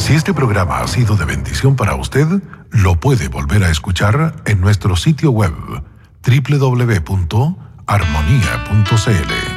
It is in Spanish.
Si este programa ha sido de bendición para usted, lo puede volver a escuchar en nuestro sitio web www.armonía.cl.